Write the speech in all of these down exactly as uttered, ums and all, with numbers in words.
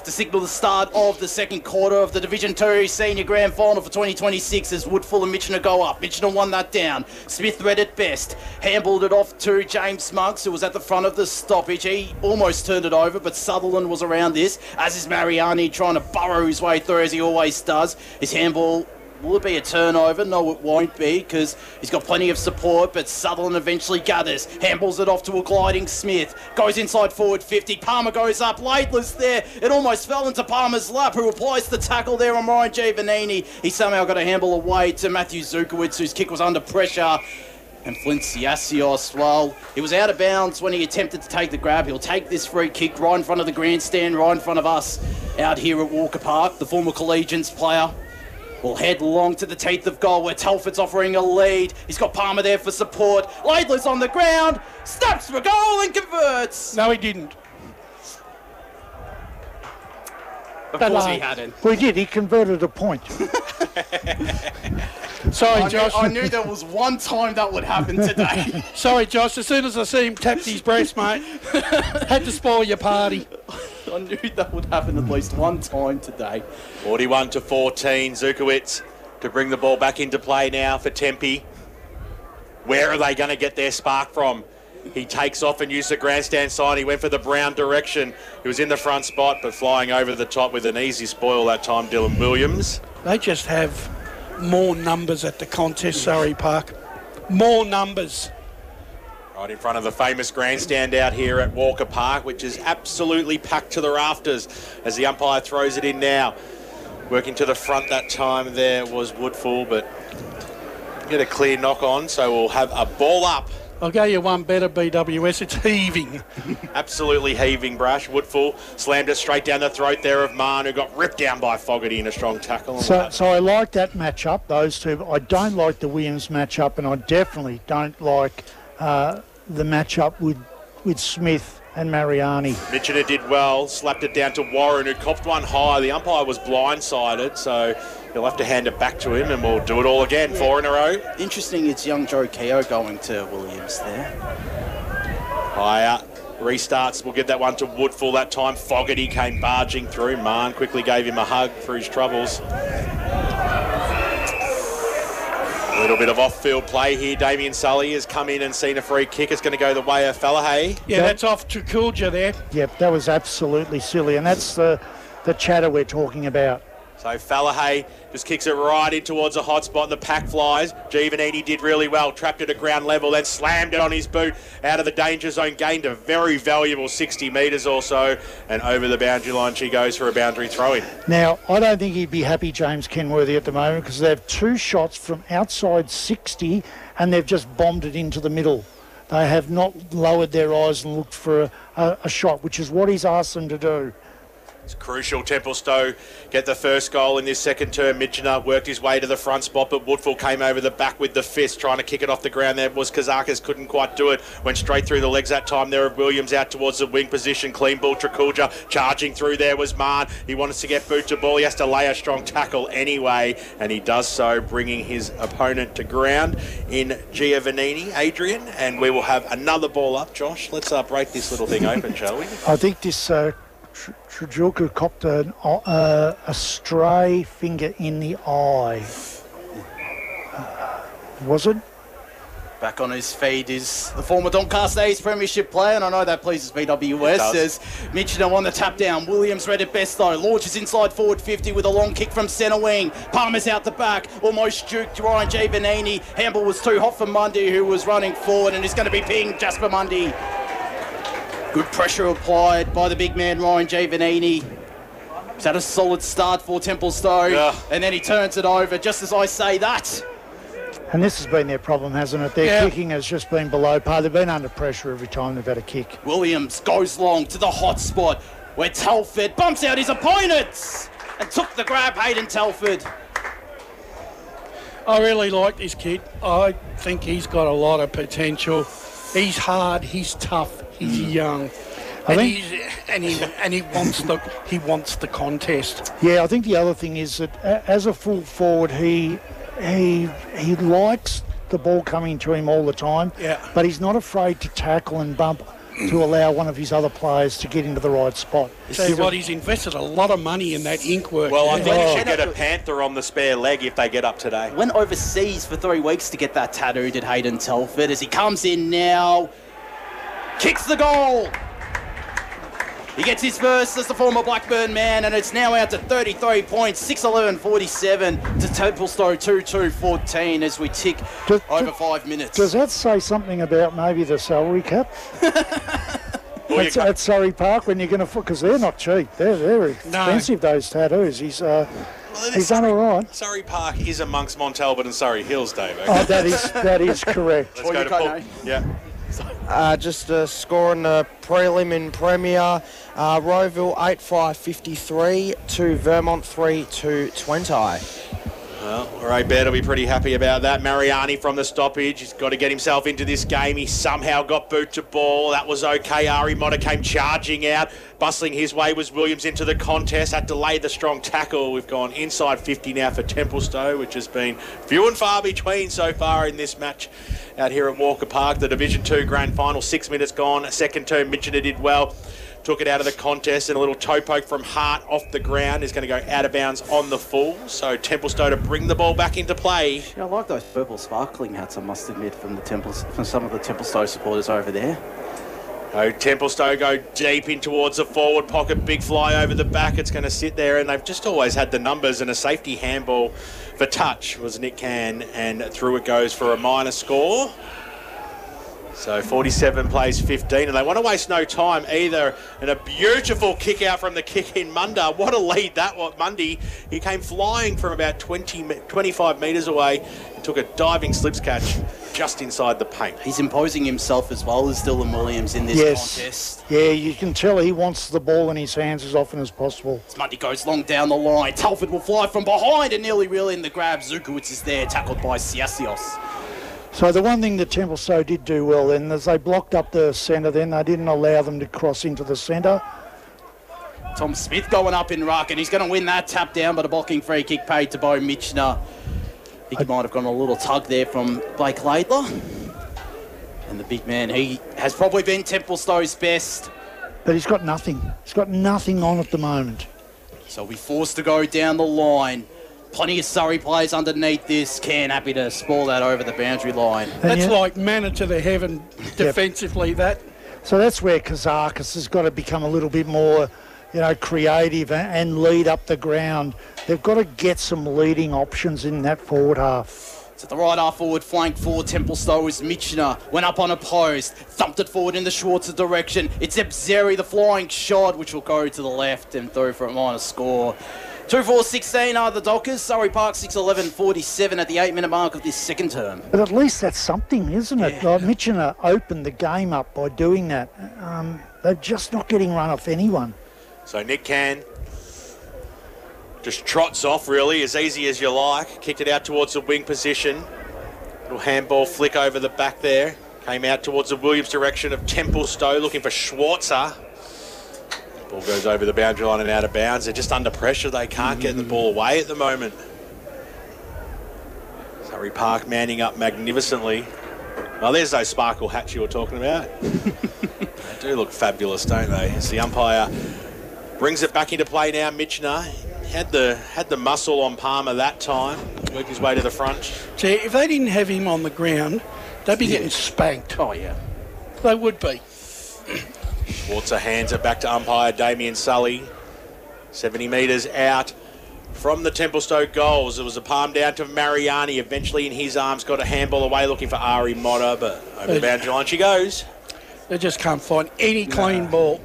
to signal the start of the second quarter of the Division two Senior Grand Final for twenty twenty-six as Woodfull and Mitchener go up. Mitchener won that down. Smith read it best. Handballed it off to James Monks, who was at the front of the stoppage. He almost turned it over, but Sutherland was around this, as is Mariani trying to burrow his way through, as he always does. His handball... Will it be a turnover? No, it won't be, because he's got plenty of support, but Sutherland eventually gathers. Handballs it off to a gliding Smith. Goes inside forward fifty. Palmer goes up. Laidler's there. It almost fell into Palmer's lap, who applies the tackle there on Ryan Giovannini. He somehow got a handball away to Matthew Zukowicz, whose kick was under pressure. And Flint Siasios, well, he was out of bounds when he attempted to take the grab. He'll take this free kick right in front of the grandstand, right in front of us out here at Walker Park. The former Collegians player will head long to the teeth of goal where Telford's offering a lead. He's got Palmer there for support. Laidler's on the ground, steps for goal and converts. No, he didn't. Of But, course uh, he hadn't. We did. He converted a point. Sorry, I Josh. knew, I knew there was one time that would happen today. Sorry, Josh. As soon as I see him tap his breast, mate, had to spoil your party. I knew that would happen at least one time today. forty-one to fourteen, Zukowicz to bring the ball back into play now for Tempe. Where are they going to get their spark from? He takes off and used the grandstand sign. He went for the Brown direction. He was in the front spot, but flying over the top with an easy spoil that time, Dylan Williams. They just have more numbers at the contest, Surrey Park. More numbers. Right in front of the famous grandstand out here at Walker Park, which is absolutely packed to the rafters as the umpire throws it in now. Working to the front that time there was Woodfull, but get a clear knock on, so we'll have a ball up. I'll go you one better, B W S. It's heaving. Absolutely heaving, Brash. Woodfull slammed it straight down the throat there of Mahon, who got ripped down by Fogarty in a strong tackle. So, so I like that matchup, those two. I don't like the Williams matchup, and I definitely don't like uh, the matchup with with Smith and Mariani. Mitchener did well, slapped it down to Warren, who copped one high. The umpire was blindsided, so he'll have to hand it back to him, and we'll do it all again, yeah. Four in a row. Interesting, it's young Joe Keogh going to Williams there. Higher. Restarts, we'll give that one to Woodfull that time. Fogarty came barging through. Mahon quickly gave him a hug for his troubles. A little bit of off-field play here. Damien Sully has come in and seen a free kick. It's going to go the way of Fallahay. Yeah, that's off to Kulja there. Yep, that was absolutely silly, and that's the, the chatter we're talking about. So Fallahay just kicks it right in towards a hot spot. The pack flies. Giovannini did really well. Trapped it at ground level, then slammed it on his boot out of the danger zone. Gained a very valuable sixty metres or so. And over the boundary line she goes for a boundary throw-in. Now, I don't think he'd be happy, James Kenworthy, at the moment, because they have two shots from outside sixty and they've just bombed it into the middle. They have not lowered their eyes and looked for a, a, a shot, which is what he's asked them to do. It's crucial. Templestowe get the first goal in this second term. Mitchener worked his way to the front spot, but Woodfull came over the back with the fist, trying to kick it off the ground. There was Kazakis, couldn't quite do it. Went straight through the legs that time there of Williams out towards the wing position. Clean ball, Trakulja charging through there was Mahon. He wanted to get boot to ball. He has to lay a strong tackle anyway, and he does so, bringing his opponent to ground in Giovannini, Adrian, and we will have another ball up. Josh, let's uh, break this little thing open, shall we? I think this... Uh, Trajulka copped an, uh, a stray finger in the eye. Uh, was it? Back on his feet is the former Doncaster East Premiership player, and I know that pleases B W S as Mitchener on the tap down. Williams read it best though. Launches inside forward fifty with a long kick from centre wing. Palmer's out the back, almost juked Ryan Giovannini. Handball was too hot for Mundy, who was running forward, and is going to be pinged Jasper Mundy. Good pressure applied by the big man, Ryan Giovannini. He's had a solid start for Templestowe, yeah. And then he turns it over just as I say that. And this has been their problem, hasn't it? Their yeah. kicking has just been below par. They've been under pressure every time they've had a kick. Williams goes long to the hot spot where Telford bumps out his opponents and took the grab, Hayden Telford. I really like this kid. I think he's got a lot of potential. He's hard, he's tough, he's mm. young, I and, think, he's, and he and he wants the he wants the contest. Yeah, I think the other thing is that as a full forward, he he he likes the ball coming to him all the time. Yeah. But he's not afraid to tackle and bump to allow one of his other players to get into the right spot. Tell you what, he's invested a lot of money in that ink work. Well, I yeah. think Oh. he should get a Panther on the spare leg if they get up today. Went overseas for three weeks to get that tattoo, did Hayden Telford, as he comes in now, kicks the goal. He gets his first as the former Blackburn man, and it's now out to thirty-three points, six eleven forty-seven to Templestowe two two fourteen as we tick Does- over five minutes. Does that say something about maybe the salary cap Well, you at, can't- at Surrey Park when you're going to... Because they're not cheap. They're, they're expensive, those tattoos. He's, uh, Well, he's done all right. Surrey Park is amongst Montalbert and Surrey Hills, Dave. Okay? Oh, that is, that is correct. Let's Or go you to can't Paul. know. Yeah. Uh, just a score in the prelim in Premier. Uh, Rowville eight five fifty-three to Vermont three two twenty. Well, Ray Baird will be pretty happy about that. Mariani from the stoppage. He's got to get himself into this game. He somehow got boot to ball. That was okay. Ari Motta came charging out. Bustling his way was Williams into the contest. Had to lay the strong tackle. We've gone inside fifty now for Templestowe, which has been few and far between so far in this match out here at Walker Park. The Division two Grand Final, six minutes gone. Second term, Mitchell did well. Took it out of the contest, and a little toe poke from Hart off the ground is going to go out of bounds on the full. So Templestowe to bring the ball back into play. Yeah, I like those purple sparkling hats, I must admit, from the Temples, from some of the Templestowe supporters over there. So Templestowe go deep in towards the forward pocket, big fly over the back. It's going to sit there, and they've just always had the numbers, and a safety handball for touch was Nick Can, and through it goes for a minor score. So forty-seven plays fifteen, and they want to waste no time either. And a beautiful kick out from the kick in Munda. What a lead that was, Mundy. He came flying from about twenty, twenty-five metres away and took a diving slips catch just inside the paint. He's imposing himself as well as Dylan Williams in this Yes. contest. Yeah, you can tell he wants the ball in his hands as often as possible. Mundy goes long down the line. Telford will fly from behind and nearly reel in the grab. Zukowicz is there, tackled by Siasios. So the one thing that Templestowe did do well then is they blocked up the centre then. They didn't allow them to cross into the centre. Tom Smith going up in ruck, and he's going to win that tap down, but a blocking free kick paid to Bo Mitchner. I think he might have gone a little tug there from Blake Laidler. And the big man, he has probably been Templestowe's best. But he's got nothing. He's got nothing on at the moment. So we forced to go down the line. Plenty of Surrey players underneath this. Can happy to spoil that over the boundary line. And That's you- like manna to the heaven defensively, that. So that's where Kazakis has got to become a little bit more, you know, creative and, and lead up the ground. They've got to get some leading options in that forward half. It's at the right half forward flank for Templestowe as Mitchner went up on a post, thumped it forward in the Schwarzer direction. It's Ebzeri, the flying shot, which will go to the left and through for a minor score. two four sixteen are the Dockers. Surrey Park six eleven forty-seven at the eight minute mark of this second term. But at least that's something, isn't it? Yeah. Like Mitchner opened the game up by doing that. Um, they're just not getting run off anyone. So Nick Can just trots off, really, as easy as you like. Kicked it out towards the wing position. Little handball flick over the back there. Came out towards the Williams direction of Templestowe, looking for Schwarzer. Ball goes over the boundary line and out of bounds. They're just under pressure. They can't get the ball away at the moment. Surrey Park manning up magnificently. Well, there's those sparkle hats you were talking about. They do look fabulous, don't they? As the umpire brings it back into play now, Mitchner. Had the had the muscle on Palmer that time. Worked his way to the front. See, if they didn't have him on the ground, they'd be getting spanked. Oh, yeah. They would be. Schwarzer hands it back to umpire Damien Sully. seventy metres out from the Templestowe goals. It was a palm down to Mariani. Eventually in his arms, got a handball away looking for Ari Motta, but over the boundary line she goes. They just can't find any clean ball.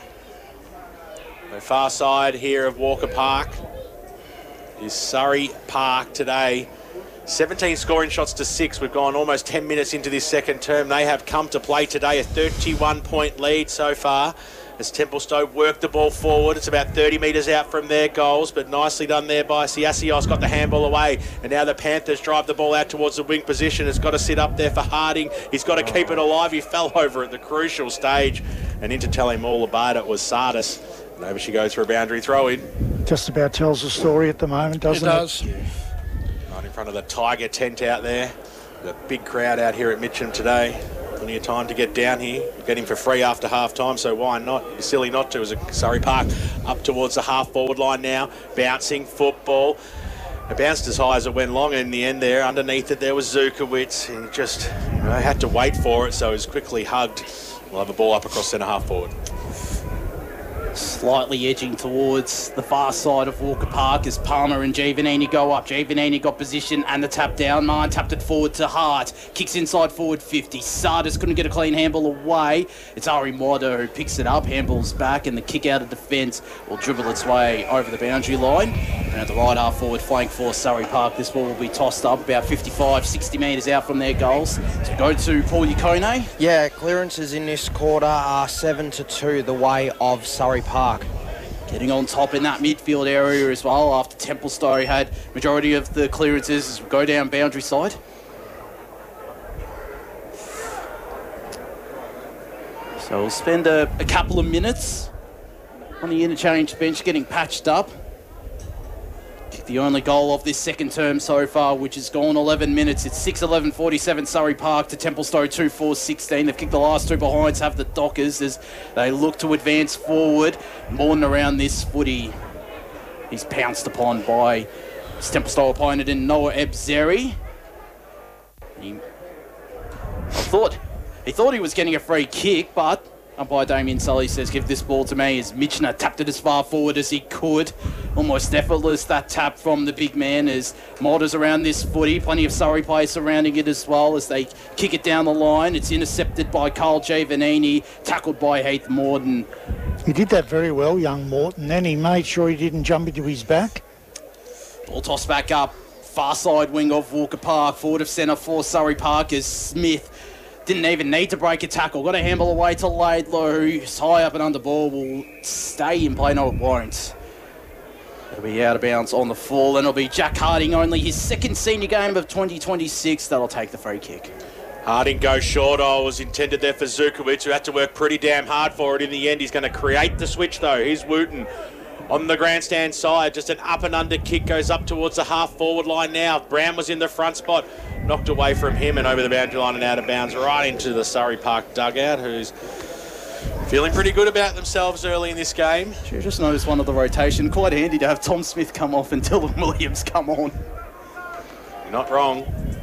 The far side here of Walker Park is Surrey Park today. seventeen scoring shots to six. We've gone almost ten minutes into this second term. They have come to play today, a thirty-one point lead so far as Templestowe work the ball forward. It's about thirty metres out from their goals, but nicely done there by Siasios. Got the handball away, and now the Panthers drive the ball out towards the wing position. It's got to sit up there for Harding. He's got to keep it alive. He fell over at the crucial stage, and in to tell him all about it was Sardis. And over she goes for a boundary throw-in. Just about tells the story at the moment, It doesn't it? does. Right in front of the Tiger tent out there. The big crowd out here at Mitcham today. Plenty of time to get down here. You get him for free after half time, so why not? You're silly not to. As a Surrey Park up towards the half forward line now. Bouncing football. It bounced as high as it went long, and in the end there, underneath it, there was Zukowicz. He just, you know, had to wait for it, so he was quickly hugged. We'll have a ball up across centre half forward. Slightly edging towards the far side of Walker Park as Palmer and Giovannini go up. Giovannini got position and the tap down. Marn tapped it forward to Hart. Kicks inside forward fifty. Sardis couldn't get a clean handball away. It's Ari Moda who picks it up, handballs back, and the kick out of defence will dribble its way over the boundary line. And at the right half forward flank for Surrey Park, this ball will be tossed up about fifty-five, sixty metres out from their goals. So go to Paul Yukone. Yeah, clearances in this quarter are seven to two the way of Surrey Park. Getting on top in that midfield area as well after Templestowe had majority of the clearances as we go down boundary side. So we'll spend a, a couple of minutes on the interchange bench getting patched up. Kick the only goal of this second term so far, which has gone eleven minutes. It's six eleven forty-seven Surrey Park to Templestowe two four sixteen. They've kicked the last two behinds, have the Dockers as they look to advance forward. Morton around this footy. He's pounced upon by his Templestowe opponent in Noah Ebzeri. He, I thought, he thought he was getting a free kick, but umpire Damien Sully says, give this ball to me, as Mitchner tapped it as far forward as he could. Almost effortless, that tap from the big man as Modders around this footy. Plenty of Surrey players surrounding it as well as they kick it down the line. It's intercepted by Carl Giovannini, tackled by Heath Morton. He did that very well, young Morton. Then he made sure he didn't jump into his back. Ball tossed back up. Far side wing of Walker Park. Forward of centre for Surrey Park as Smith didn't even need to break a tackle. Got a handball away to Laidlaw, who's high up and under ball. Will stay in play. No, it won't. It'll be out of bounds on the full. And it'll be Jack Harding, only his second senior game of twenty twenty-six. That'll take the free kick. Harding goes short. Oh, it was intended there for Zukowicz, who had to work pretty damn hard for it in the end. He's going to create the switch, though. Here's Wooten on the grandstand side. Just an up and under kick goes up towards the half forward line now. Brown was in the front spot. Knocked away from him and over the boundary line and out of bounds right into the Surrey Park dugout, who's feeling pretty good about themselves early in this game. Sure, just noticed one of the rotation. Quite handy to have Tom Smith come off and Dylan Williams come on. You're not wrong.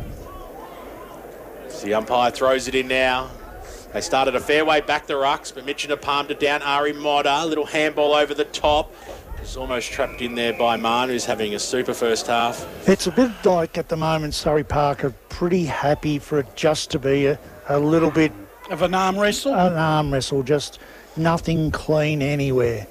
The umpire throws it in now. They started a fair way back the rucks, but Mitchell palmed it down. Ari Moda, a little handball over the top. It's almost trapped in there by Marn, who's having a super first half. It's a bit like at the moment Surrey Park are pretty happy for it just to be a, a little bit Of an arm wrestle? an arm wrestle, just nothing clean anywhere.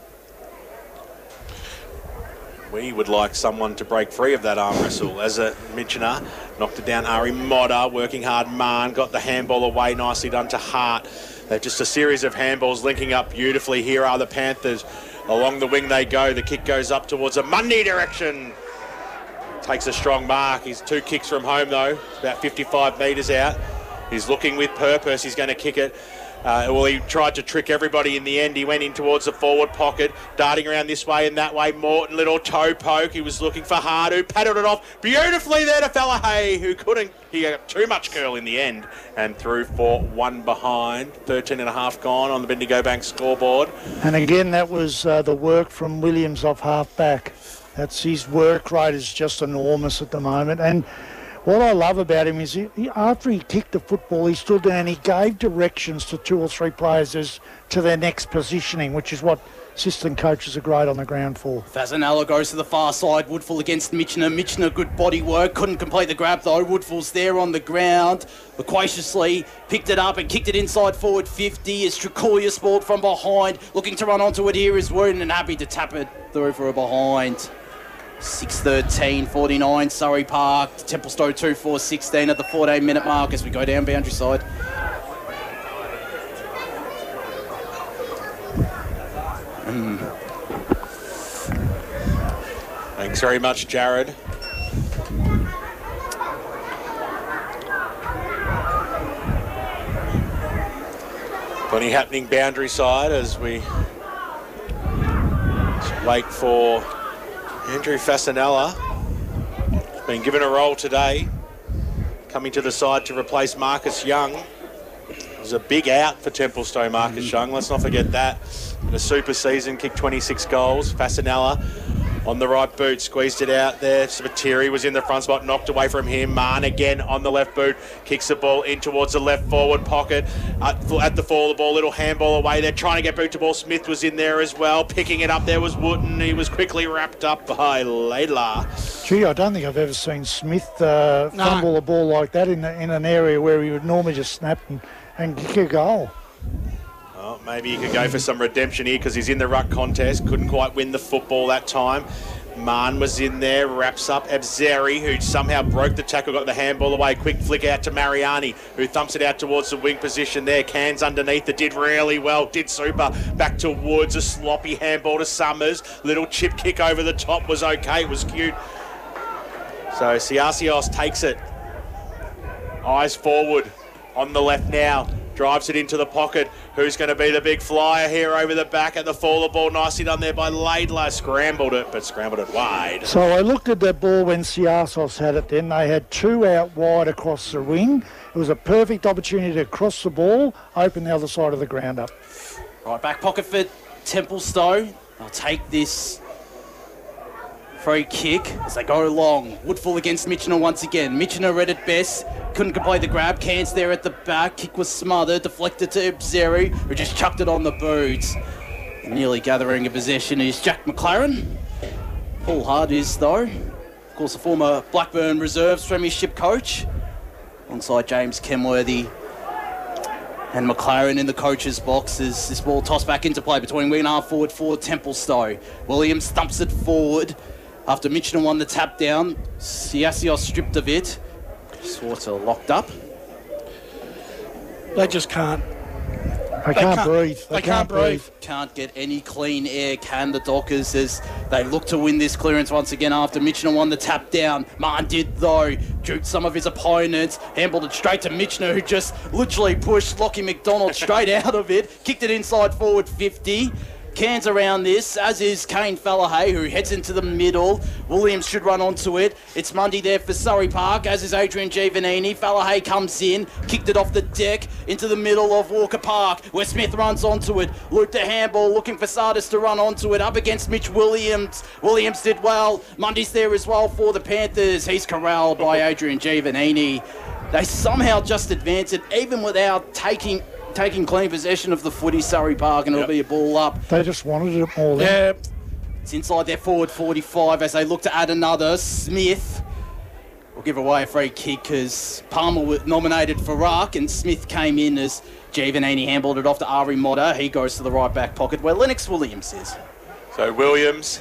We would like someone to break free of that arm wrestle. As a Mitchner knocked it down, Ari Moda working hard. Marn got the handball away, nicely done to Hart. They're just a series of handballs linking up beautifully. Here are the Panthers. Along the wing they go. The kick goes up towards a Mundy direction. Takes a strong mark. He's two kicks from home though. It's about fifty-five metres out. He's looking with purpose. He's going to kick it. Uh, well, he tried to trick everybody in the end. He went in towards the forward pocket, darting around this way and that way. Morton, little toe poke. He was looking for Hart, who paddled it off beautifully there to Falahay, who couldn't. He got too much curl in the end and threw for one behind. thirteen and a half gone on the Bendigo Bank scoreboard. And again, that was uh, the work from Williams off half back. That's his work rate is just enormous at the moment. And what I love about him is he, he, after he kicked the football, he stood there and he gave directions to two or three players as to their next positioning, which is what assistant coaches are great on the ground for. Fasanella goes to the far side. Woodfull against Mitchner. Mitchner, good body work. Couldn't complete the grab though. Woodfull's there on the ground. Loquaciously picked it up and kicked it inside forward fifty as Tricolius balled from behind. Looking to run onto it here is Wooten and happy to tap it through for a behind. six thirteen forty-nine Surrey Park, Templestowe two four sixteen at the fourteen minute mark as we go down boundary side. Mm. Thanks very much, Jared. Plenty happening boundary side as we wait for Andrew Fasanella. Been given a role today, coming to the side to replace Marcus Young. was a big out for Templestowe, Marcus Young. Let's not forget that. In a super season, kicked twenty-six goals. Fasanella on the right boot, squeezed it out there. Spiteri was in the front spot, knocked away from him. Mann again on the left boot, kicks the ball in towards the left forward pocket. At, at the fall of the ball, little handball away there, trying to get boot to ball. Smith was in there as well. Picking it up there was Wooten. He was quickly wrapped up by Laidlaw. Gee, I don't think I've ever seen Smith uh, No. fumble a ball like that in, in an area where he would normally just snap and, and kick a goal. Well, maybe he could go for some redemption here because he's in the ruck contest. Couldn't quite win the football that time. Mann was in there, wraps up Abzeri, who somehow broke the tackle, got the handball away. Quick flick out to Mariani, who thumps it out towards the wing position there. Cans underneath it, did really well, did super. Back to Woods, a sloppy handball to Summers. Little chip kick over the top was okay, it was cute. So Siasios takes it. Eyes forward on the left now. Drives it into the pocket. Who's going to be the big flyer here over the back at the fall of ball? Nicely done there by Laidlaw. Scrambled it, but scrambled it wide. So I looked at that ball when Siasos had it then. They had two out wide across the wing. It was a perfect opportunity to cross the ball, open the other side of the ground up. Right, back pocket for Templestowe. They'll take this free kick as they go along. Woodfull against Mitchener once again. Mitchener read it best. Couldn't complete the grab. Cans there at the back. Kick was smothered. Deflected to Abzeri, who just chucked it on the boots. Nearly gathering a possession is Jack McLaren. Paul Hart is, though, of course, a former Blackburn Reserves Premiership coach, alongside James Kenworthy and McLaren in the coach's box as this ball tossed back into play between wing and half forward for Templestowe. Williams thumps it forward after Mitchener won the tap down. Siasios stripped of it. Swartz are locked up. They just can't. They, can't, can't- breathe. they can't breathe. Can't get any clean air, can the Dockers, as they look to win this clearance once again after Mitchener won the tap down. Mann did, though, juked some of his opponents, handballed it straight to Mitchener, who just literally pushed Lockie McDonald straight out of it, kicked it inside forward fifty. Cans around this, as is Kane Fallahay, who heads into the middle. Williams should run onto it. It's Mundy there for Surrey Park, as is Adrian Giovannini. Fallahay comes in, kicked it off the deck into the middle of Walker Park, where Smith runs onto it. Luke the handball, looking for Sardis to run onto it, up against Mitch Williams. Williams did well. Mundy's there as well for the Panthers. He's corralled by Adrian Giovannini. They somehow just advance it, even without taking... taking clean possession of the footy, Surrey Park, and it'll Yep. be a ball up. They just wanted it more then. Yeah, It's inside their forward forty-five as they look to add another. Smith will give away a free kick because Palmer was nominated for ruck and Smith came in as Giovannini handballed it off to Ari Motta. He goes to the right back pocket where Lennox Williams is. So Williams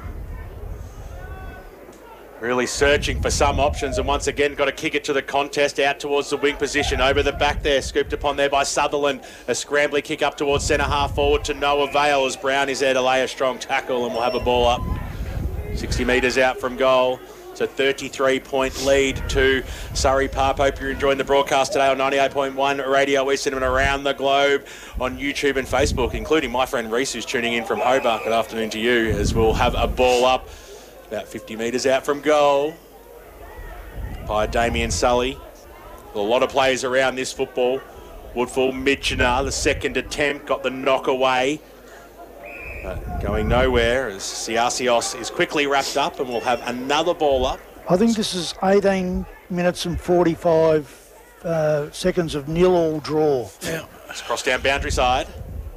really searching for some options, and once again got to kick it to the contest out towards the wing position. Over the back there, scooped upon there by Sutherland. A scrambly kick up towards centre half forward to Noah Vale as Brown is there to lay a strong tackle, and we'll have a ball up sixty metres out from goal. It's a thirty-three point lead to Surrey Park. Hope you're enjoying the broadcast today on ninety-eight point one Radio Eastern and around the globe on YouTube and Facebook, including my friend Reese, who's tuning in from Hobart. Good afternoon to you, as we'll have a ball up about fifty metres out from goal by Damien Sully. A lot of players around this football. Woodfull, Mitchener, the second attempt, got the knock away. But going nowhere as Siasios is quickly wrapped up, and we'll have another ball up. I think this is eighteen minutes and forty-five uh, seconds of nil-all draw. yeah. It's crossed down boundary side.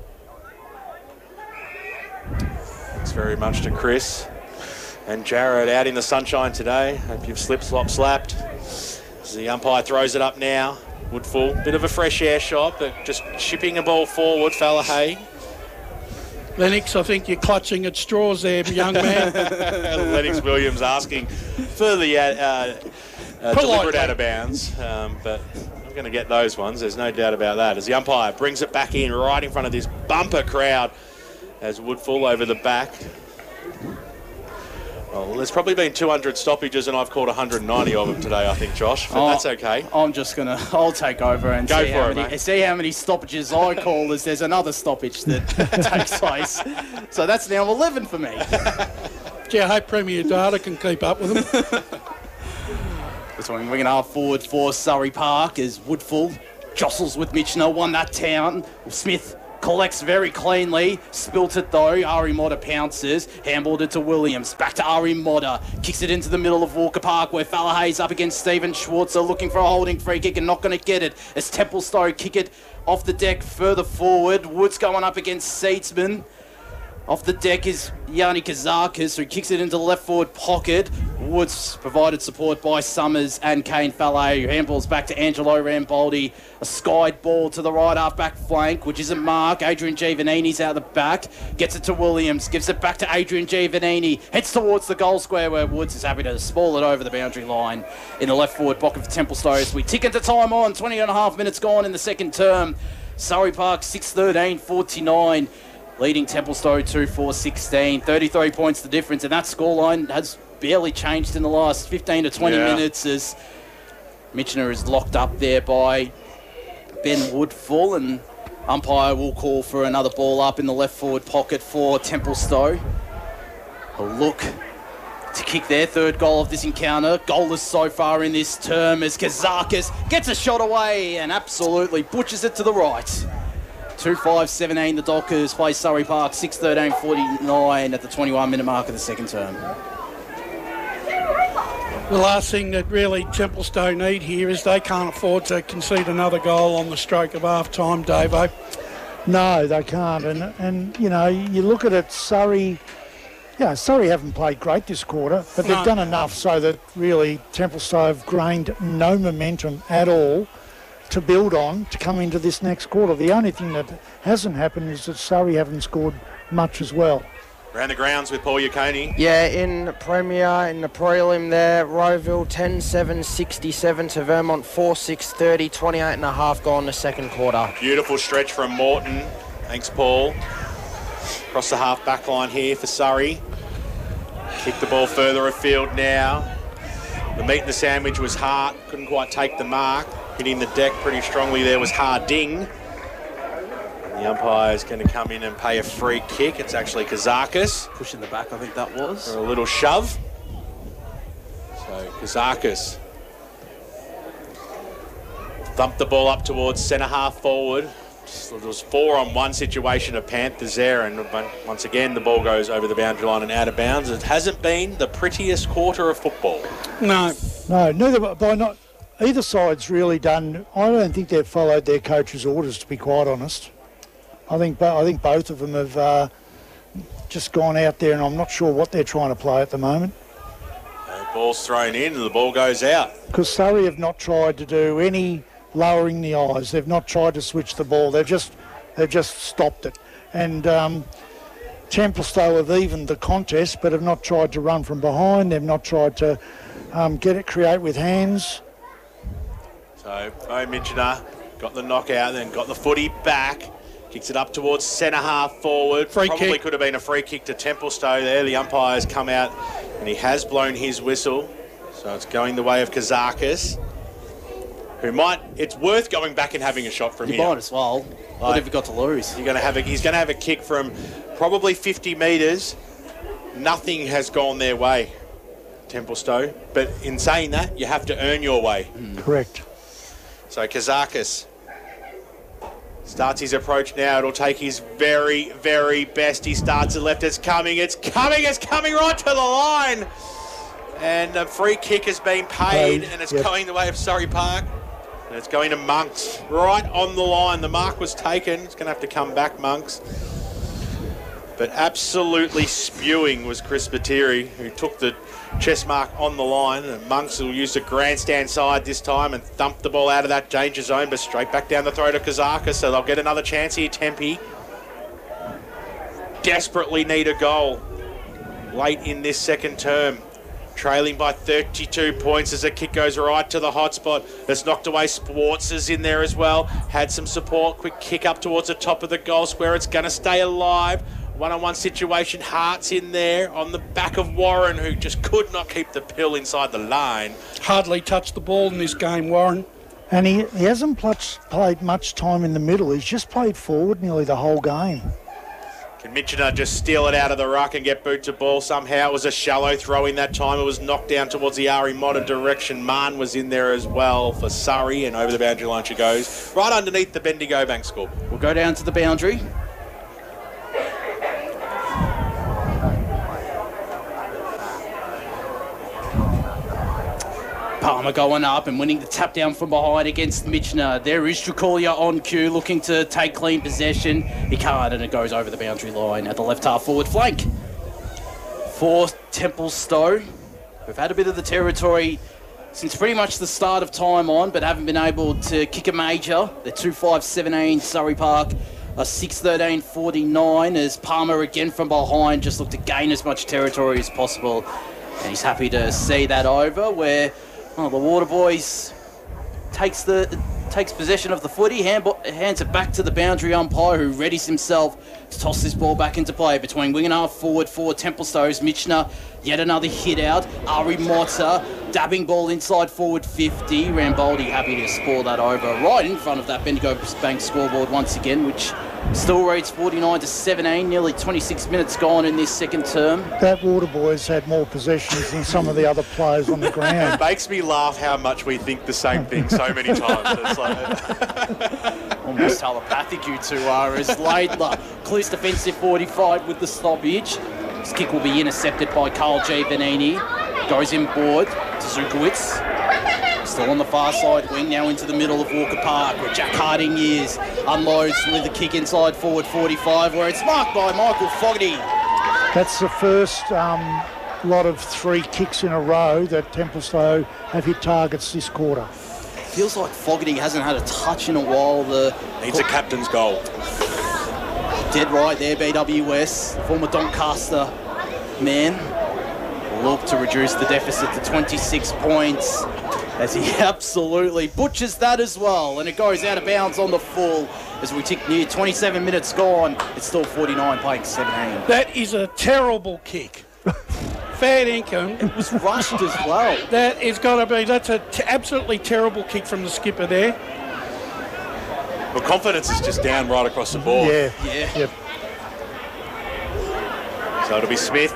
Thanks very much to Chris and Jared out in the sunshine today. Hope you've slip, slop, slapped. As the umpire throws it up now. Woodfull, bit of a fresh air shot, but just shipping a ball forward. Fallahay. Lennox, I think you're clutching at straws there, young man. Lennox Williams asking for the uh, uh, uh, deliberate out of bounds, um, but I'm going to get those ones. There's no doubt about that. As the umpire brings it back in right in front of this bumper crowd, as Woodfull over the back. Well, there's probably been two hundred stoppages, and I've called one hundred ninety of them today, I think, Josh. But Oh, that's okay. I'm just going to, I'll take over and Go see, for how it, many, mate. see how many stoppages I call as there's another stoppage that takes place. So that's now eleven for me. Gee, I hope Premier Data can keep up with them. This one, we're going to half forward for Surrey Park as Woodfull jostles with Mitchner, won that down. Smith collects very cleanly, spilt it though. Ari Motta pounces, handballed it to Williams, back to Ari Motta, kicks it into the middle of Walker Park where Fallahay's up against Stephen Schwarzer looking for a holding free kick and not going to get it as Templestowe kick it off the deck further forward. Woods going up against Seatsman. Off the deck is Yanni Kazakis, who kicks it into the left forward pocket. Woods provided support by Summers and Kane Fallet, who handballs back to Angelo Ramboldi. A skied ball to the right half-back flank, which isn't Mark. Adrian Giovannini's out the back. Gets it to Williams. Gives it back to Adrian Giovannini. Heads towards the goal square where Woods is happy to spoil it over the boundary line in the left forward pocket for Templestowe. As we tick into time on. twenty and a half minutes gone in the second term. Surrey Park six thirteen forty-nine. Leading Templestowe two four sixteen. thirty-three points the difference, and that scoreline has barely changed in the last fifteen to twenty Yeah. minutes as Mitchner is locked up there by Ben Woodfull, and umpire will call for another ball up in the left forward pocket for Templestowe. A look to kick their third goal of this encounter. Goalless so far in this term as Kazakis gets a shot away and absolutely butchers it to the right. two five seventeen, the Dockers play Surrey Park, six thirteen forty-nine at the twenty-one minute mark of the second term. The last thing that really Templestowe need here is they can't afford to concede another goal on the stroke of half-time, Davo. No, they can't. And, and you know, you look at it, Surrey, yeah, Surrey haven't played great this quarter, but they've No. done enough so that really Templestowe have gained no momentum at all to build on to come into this next quarter. The only thing that hasn't happened is that Surrey haven't scored much as well. Around the grounds with Paul Yaconi. Yeah, in Premier, in the prelim there, Rowville ten seven sixty-seven to Vermont four six thirty, twenty-eight and a half gone in the second quarter. Beautiful stretch from Morton. Thanks, Paul. Across the half back line here for Surrey. Kick the ball further afield now. The meat in the sandwich was Hart. Couldn't quite take the mark. Hitting the deck pretty strongly there was Harding. The umpire is going to come in and pay a free kick. It's actually Kazakis. Push in the back, I think that was. For a little shove. So Kazakis thumped the ball up towards centre half forward. There was four on one situation of Panthers there, and once again the ball goes over the boundary line and out of bounds. It hasn't been the prettiest quarter of football. No. No, neither by not either side's really done. I don't think they've followed their coach's orders, to be quite honest. I think I think both of them have uh, just gone out there, and I'm not sure what they're trying to play at the moment. The ball's thrown in and the ball goes out. Because Surrey have not tried to do any lowering the eyes. They've not tried to switch the ball. They've just they've just stopped it. And um, Templestowe have evened the contest, but have not tried to run from behind. They've not tried to um, get it create with hands. So Bo Mitchner got the knockout, then got the footy back. Kicks it up towards centre half forward. Free Probably kick. could have been a free kick to Templestowe there. The umpire's come out and he has blown his whistle. So it's going the way of Kazakis, who might, it's worth going back and having a shot from You here. might as well. What Like- have you got to lose? You're going to have a, he's going to have a kick from probably fifty metres. Nothing has gone their way, Templestowe. But in saying that, you have to earn your way. Correct. So Kazakis starts his approach now. It'll take his very, very best. He starts it left. It's coming. It's coming. It's coming right to the line. And a free kick has been paid, Paid, and it's yep. going the way of Surrey Park. And it's going to Monks. Right on the line. The mark was taken. It's going to have to come back, Monks. But absolutely spewing was Chris Batiri, who took the chest mark on the line. And Monks will use the grandstand side this time and thump the ball out of that danger zone, but straight back down the throat of Kazaka. So they'll get another chance here, Tempe. Desperately need a goal late in this second term. Trailing by thirty-two points as the kick goes right to the hot spot. It's knocked away. Sports is in there as well. Had some support. Quick kick up towards the top of the goal square. It's going to stay alive. One-on-one situation. Hart's in there on the back of Warren, who just could not keep the pill inside the line. Hardly touched the ball in this game, Warren. And he, he hasn't played, played much time in the middle. He's just played forward nearly the whole game. Can Mitchener just steal it out of the ruck and get boot to ball somehow? It was a shallow throw in that time. It was knocked down towards the Ari Motta direction. Marn was in there as well for Surrey, and over the boundary line she goes. Right underneath the Bendigo Bank score. We'll go down to the boundary. Palmer going up and winning the tap down from behind against Mitchener. There is Trucolia on cue, looking to take clean possession. He can't, and it goes over the boundary line at the left half forward flank. For Templestowe, we've had a bit of the territory since pretty much the start of time on, but haven't been able to kick a major. They're two five seventeen Surrey Park, a six thirteen forty-nine as Palmer again from behind just looked to gain as much territory as possible. And he's happy to see that over where well, the Waterboys takes the takes possession of the footy, hand, hands it back to the boundary umpire who readies himself to toss this ball back into play between wing and half forward for Templestowe's Mitchener. Yet another hit out. Ari Motta dabbing ball inside forward fifty. Ramboldi happy to score that over right in front of that Bendigo Bank scoreboard once again, which still reads forty-nine to seventeen, nearly twenty-six minutes gone in this second term. That Waterboys had more possessions than some of the other players on the ground. It makes me laugh how much we think the same thing so many times. It's like almost telepathic you two are as Laidler clears defensive forty-five with the stoppage. This kick will be intercepted by Carl G. Vanini. Goes inboard to Zukowitz. Still on the far side wing, now into the middle of Walker Park where Jack Harding is. Unloads with a kick inside forward forty-five where it's marked by Michael Fogarty. That's the first um, lot of three kicks in a row that Templestowe have hit targets this quarter. Feels like Fogarty hasn't had a touch in a while. The needs a captain's goal. Dead right there, B W S. Former Doncaster man. Look to reduce the deficit to twenty-six points as he absolutely butchers that as well, and it goes out of bounds on the full as we tick near twenty-seven minutes gone. It's still forty-nine playing seventeen. That is a terrible kick. Fair income. It was rushed as well. That is got to be, that's an t- absolutely terrible kick from the skipper there. Well, confidence is just down right across the board. Yeah. Yeah. Yep. So it'll be Smith.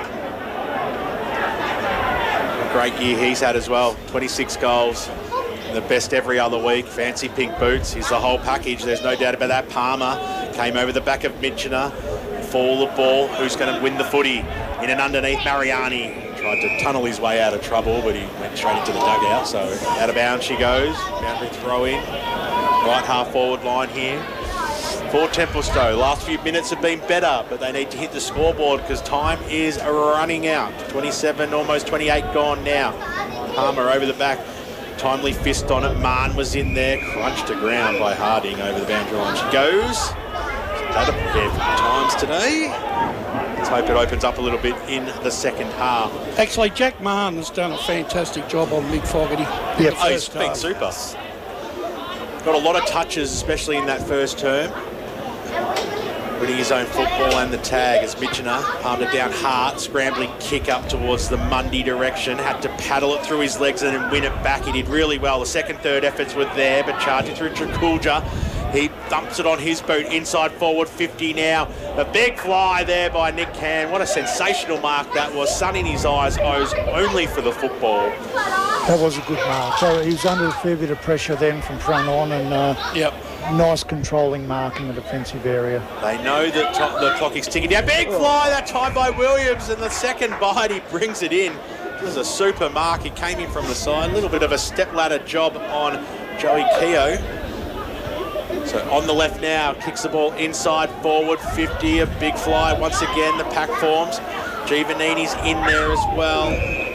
Great year he's had as well. twenty-six goals. The best every other week. Fancy pink boots. He's the whole package. There's no doubt about that. Palmer came over the back of Mitchener. Fall the ball. Who's going to win the footy? In and underneath Mariani. Tried to tunnel his way out of trouble, but he went straight into the dugout. So out of bounds she goes. Boundary throw in. Right half forward line here. For Templestowe, last few minutes have been better, but they need to hit the scoreboard because time is running out. twenty-seven, almost twenty-eight gone now. Palmer over the back, timely fist on it. Marn was in there, crunched to ground by Harding over the boundary line. She goes. Had a pair of times today. Let's hope it opens up a little bit in the second half. Actually, Jack Marn has done a fantastic job on Mick Fogarty. Yep. Oh, he's been super. Got a lot of touches, especially in that first term. Winning his own football and the tag as Mitchener palmed it down hard, scrambling kick up towards the Mundy direction, had to paddle it through his legs and then win it back. He did really well. The second, third efforts were there, but charging through Trakulja, he thumps it on his boot, inside forward fifty now. A big fly there by Nick Can. What a sensational mark that was. Sun in his eyes, owes only for the football. That was a good mark. So he was under a fair bit of pressure then from front on, and uh, Yep. nice controlling mark in the defensive area. They know that to- the clock is ticking down. Big fly that time by Williams, and the second bite he brings it in. This is a super mark. He came in from the side. A little bit of a step ladder job on Joey Keogh. So on the left now, kicks the ball inside forward fifty. A big fly once again. The pack forms. Giovannini's in there as well.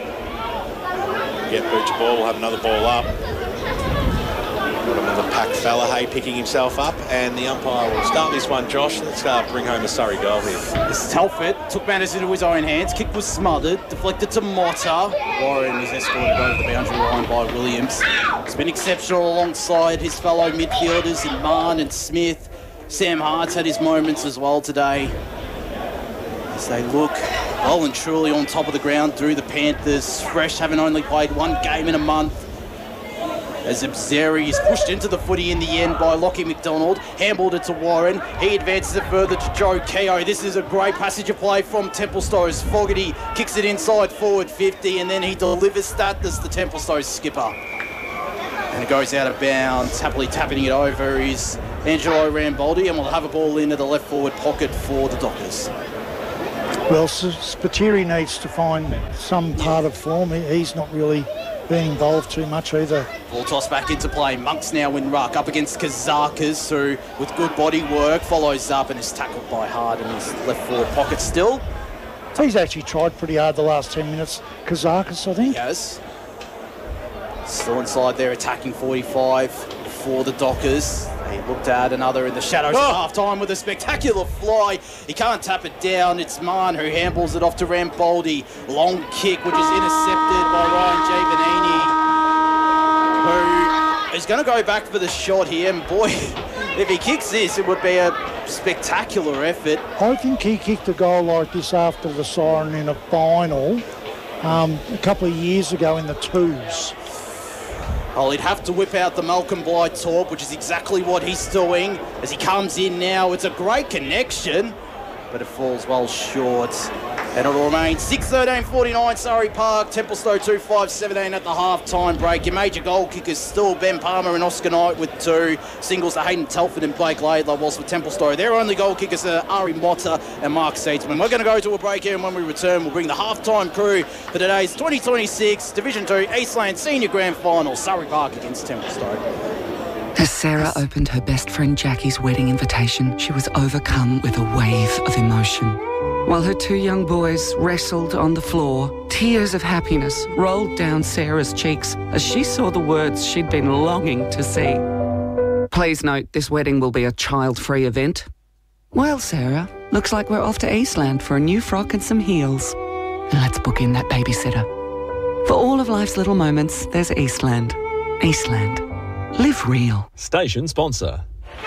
Get boot to ball. We'll have another ball up. Got another pack fella, hey, picking himself up, and the umpire will start this one. Josh, let's uh, bring home a Surrey goal here. This is Telford took matters into his own hands. Kick was smothered, deflected to Motta. Warren was escorted over the boundary line by Williams. He's been exceptional alongside his fellow midfielders in Marn and Smith. Sam Hart's had his moments as well today. As they look well and truly on top of the ground through the Panthers. Fresh, having only played one game in a month. as Abzeri is pushed into the footy in the end by Lockie McDonald. Handballed it to Warren. He advances it further to Joe Keogh. This is a great passage of play from Templestowe as Fogarty kicks it inside forward fifty, and then he delivers that as the Templestowe skipper. And it goes out of bounds. Happily tapping it over is Angelo Rambaldi, and we'll have a ball into the left forward pocket for the Dockers. Well, Spiteri needs to find some part of form. He's not really been involved too much either. Ball toss back into play. Monks now in ruck up against Kazakas, who with good body work follows up and is tackled by Hard in his left forward pocket still. He's actually tried pretty hard the last ten minutes. Kazakas, I think. Yes. Still inside there, attacking forty-five for the Dockers. They looked to add another in the shadows oh. at half-time with a spectacular fly. He can't tap it down. It's Mann who handballs it off to Rambaldi. Long kick, which is intercepted by Ryan Giovanini, who is going to go back for the shot here. And boy, if he kicks this, it would be a spectacular effort. I think he kicked a goal like this after the siren in a final um, a couple of years ago in the twos. Oh, he'd have to whip out the Malcolm Blythe torp, which is exactly what he's doing as he comes in now. It's a great connection, but it falls well short. And it'll remain six thirteen forty-nine Surrey Park, Templestowe two five seventeen at the half-time break. Your major goal kickers still Ben Palmer and Oscar Knight with two. Singles to Hayden Telford and Blake Laidler, whilst for Templestowe, their only goal kickers are Ari Motta and Mark Seatsman. We're going to go to a break here, and when we return, we'll bring the half-time crew for today's twenty twenty-six Division two Eastland Senior Grand Final, Surrey Park against Templestowe. As Sarah opened her best friend Jackie's wedding invitation, she was overcome with a wave of emotion. While her two young boys wrestled on the floor, tears of happiness rolled down Sarah's cheeks as she saw the words she'd been longing to see. Please note, this wedding will be a child-free event. Well, Sarah, looks like we're off to Eastland for a new frock and some heels. And let's book in that babysitter. For all of life's little moments, there's Eastland. Eastland. Live real. Station sponsor.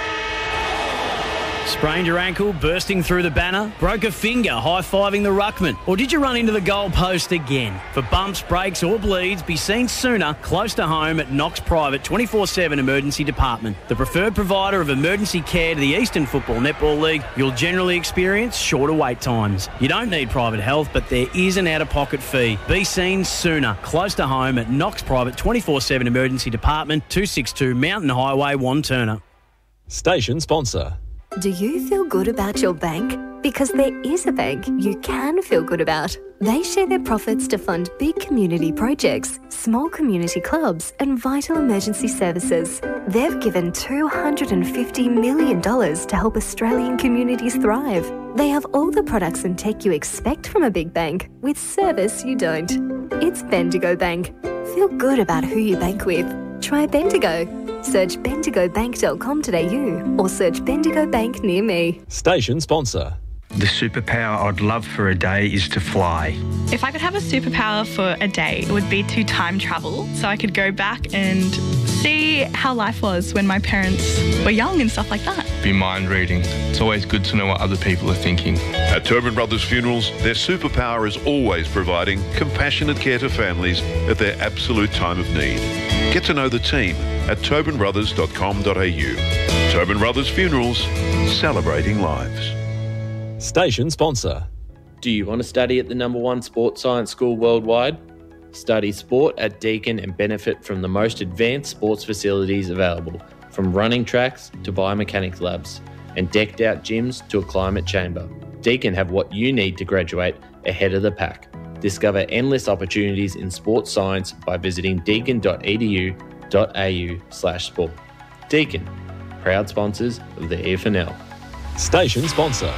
Sprained your ankle, bursting through the banner? Broke a finger, high-fiving the ruckman? Or did you run into the goal post again? For bumps, breaks or bleeds, be seen sooner, close to home at Knox Private twenty-four seven Emergency Department. The preferred provider of emergency care to the Eastern Football Netball League, you'll generally experience shorter wait times. You don't need private health, but there is an out-of-pocket fee. Be seen sooner, close to home at Knox Private twenty-four seven Emergency Department, two sixty-two Mountain Highway, Wanturna. Station sponsor. Do you feel good about your bank? Because there is a bank you can feel good about. They share their profits to fund big community projects, small community clubs and vital emergency services. They've given two hundred fifty million dollars to help Australian communities thrive. They have all the products and tech you expect from a big bank, with service you don't. It's Bendigo Bank. Feel good about who you bank with. Try Bendigo. Search bendigo bank dot com dot a u or search Bendigo Bank near me. Station sponsor. The superpower I'd love for a day is to fly. If I could have a superpower for a day, it would be to time travel so I could go back and see how life was when my parents were young and stuff like that. Be mind reading. It's always good to know what other people are thinking. At Tobin Brothers Funerals, their superpower is always providing compassionate care to families at their absolute time of need. Get to know the team at tobin brothers dot com dot a u. Tobin Brothers Funerals, celebrating lives. Station sponsor. Do you want to study at the number one sports science school worldwide? Study sport at Deakin and benefit from the most advanced sports facilities available, from running tracks to biomechanics labs, and decked out gyms to a climate chamber. Deakin have what you need to graduate ahead of the pack. Discover endless opportunities in sports science by visiting deakin dot e d u dot a u slash sport. Deakin, proud sponsors of the E F N L. Station sponsor.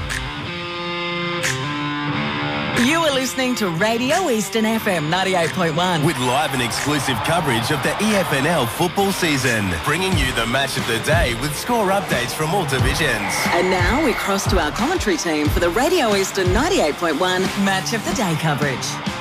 You are listening to Radio Eastern F M ninety-eight point one. With live and exclusive coverage of the E F N L football season. Bringing you the match of the day with score updates from all divisions. And now we cross to our commentary team for the Radio Eastern ninety-eight point one Match of the Day coverage.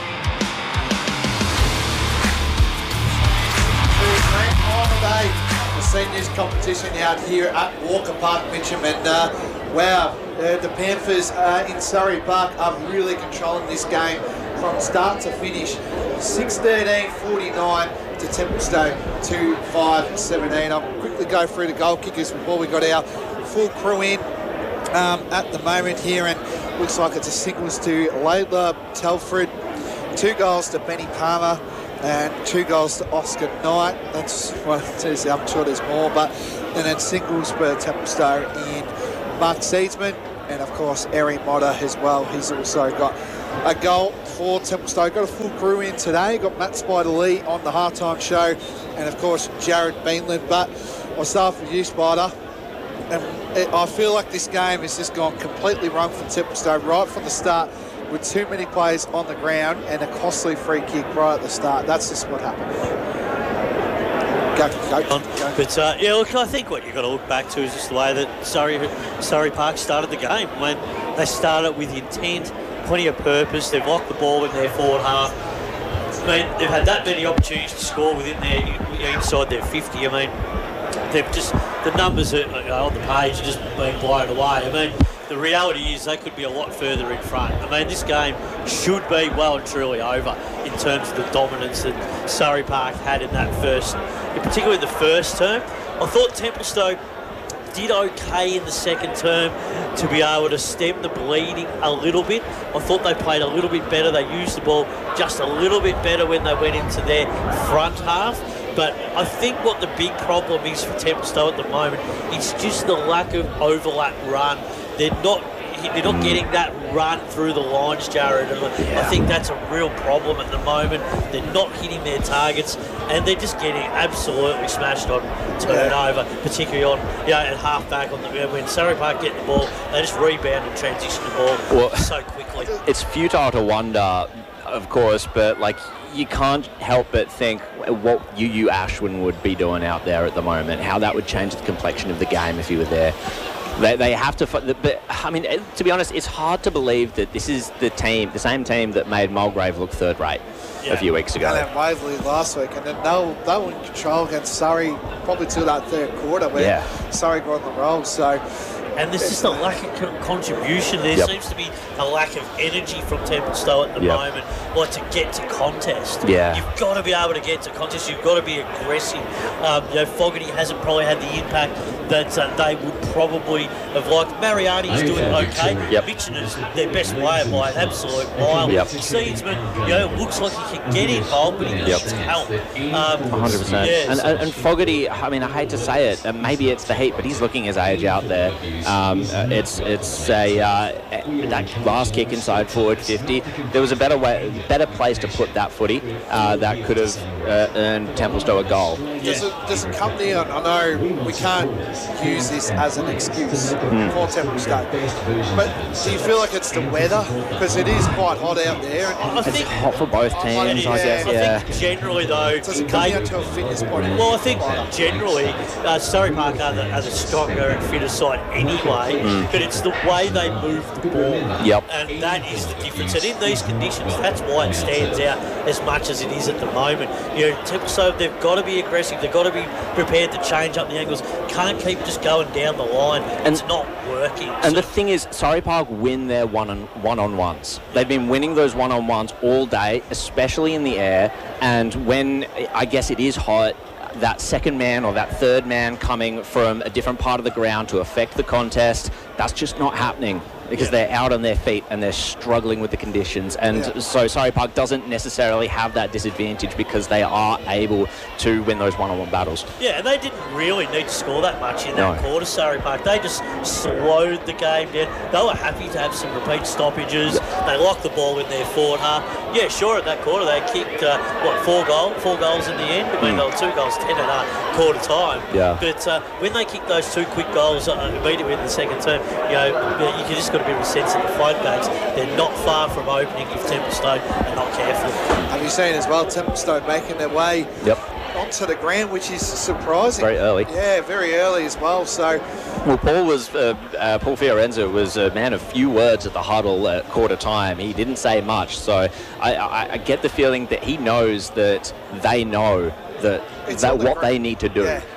The seniors competition out here at Walker Park, Mitcham, and uh, wow, uh, the Panthers uh, in Surrey Park are really controlling this game from start to finish. six thirteen forty-nine, to Templestowe two five seventeen. I'll quickly go through the goal kickers before we got our full crew in um, at the moment here, and looks like it's a singles to Laidler Telford, two goals to Benny Palmer, and two goals to Oscar Knight. That's well, I'm sure there's more, but and then singles for Templestowe in Mark Seedsman, and of course Eri Motta as well. He's also got a goal for Templestowe. Got a full crew in today. Got Matt Spider Lee on the halftime show, and of course Jared Beanland. But I'll start with you, Spider. And it, I feel like this game has just gone completely wrong for Templestowe right from the start, with too many players on the ground and a costly free kick right at the start. That's just what happened. Go, go, go. But uh, yeah, look, I think what you've got to look back to is just the way that Surrey, Surrey Park started the game. When they started with intent, plenty of purpose, they've locked the ball in their forward half. I mean, they've had that many opportunities to score within their, inside their fifty. I mean, they've just, the numbers are, you know, on the page are just being blown away. I mean, the reality is they could be a lot further in front. I mean, this game should be well and truly over in terms of the dominance that Surrey Park had in that first, particularly the first term. I thought Templestowe did okay in the second term to be able to stem the bleeding a little bit. I thought they played a little bit better. They used the ball just a little bit better when they went into their front half. But I think what the big problem is for Templestowe at the moment is just the lack of overlap run. They're not they're not getting that run through the lines, Jared. And I think that's a real problem at the moment. They're not hitting their targets, and they're just getting absolutely smashed on turnover, particularly on, you know, at half back on the when Surrey Park get the ball, they just rebound and transition the ball well, so quickly. It's futile to wonder, of course, but like, you can't help but think what Yu Ashwin would be doing out there at the moment, how that would change the complexion of the game if he were there. They, they have to, but I mean, to be honest, it's hard to believe that this is the team, the same team that made Mulgrave look third rate yeah. a few weeks ago. And then Waverley last week, and then they were, they were in control against Surrey probably till that third quarter where yeah. Surrey got on the roll. So. And there's just a lack of contribution. There yep. seems to be a lack of energy from Templestowe at the yep. moment, like to get to contest. Yeah. You've got to be able to get to contest. You've got to be aggressive. Um, you know, Fogarty hasn't probably had the impact that uh, they would probably have liked. Mariani's oh, doing yeah. okay. Yep. Mitchener's their best player by an absolute mile. Yep. Seedsman, you know, looks like he can get involved, but he yep. needs help. Um, one hundred percent. Yeah, and, and, and Fogarty, I mean, I hate to say it, and maybe it's the heat, but he's looking his age out there. Um, uh, it's it's a uh, that last kick inside forward fifty. There was a better way, better place to put that footy uh, that could have uh, earned Templestowe a goal. Does it, does it come down? I know we can't use this as an excuse mm. for Templestowe, but do you feel like it's the weather, because it is quite hot out there? And I think it's hot for both teams. I, yeah, I guess. Yeah. I think generally though, does it come down to a fitness point? Well, I think generally uh, Surrey Park are the, are the stronger and fitter side anyway. Mm. But it's the way they move the ball, yep. and that is the difference. And in these conditions, that's why it stands out as much as it is at the moment. You know, Templestowe, they've got to be aggressive. They've got to be prepared to change up the angles. Can't keep just going down the line. And, it's not working. And so. The thing is, Surrey Park win their one on one on ones. They've been winning those one on ones all day, especially in the air. And when I guess it is hot, that second man or that third man coming from a different part of the ground to affect the contest, that's just not happening because yeah. they're out on their feet and they're struggling with the conditions. And yeah. so Surrey Park doesn't necessarily have that disadvantage because they are able to win those one-on-one battles. Yeah, and they didn't really need to score that much in that no. quarter, Surrey Park. They just slowed the game down. They were happy to have some repeat stoppages. Yep. They locked the ball in their forward half. Yeah, sure, at that quarter they kicked, uh, what, four goals? Four goals in the end? I mean, mm. they were two goals, ten at a quarter time. Yeah. But uh, when they kicked those two quick goals uh, immediately in the second term, you know, you just got a bit of a sense of the floodgates. They're not far from opening if Templestowe are not careful. Have you seen as well Templestowe making their way yep. onto the ground, which is surprising. Very early. Yeah, very early as well. So, well, Paul was uh, uh, Paul Fiorenza was a man of few words at the huddle at quarter time. He didn't say much, so I, I, I get the feeling that he knows that they know that it's that what the they need to do. Yeah.